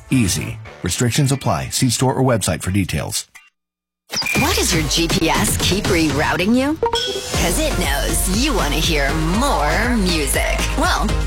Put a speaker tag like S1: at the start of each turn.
S1: Easy. Restrictions apply. See store or website for details.
S2: Why does your GPS keep rerouting you? Because it knows you want to hear more music. Well,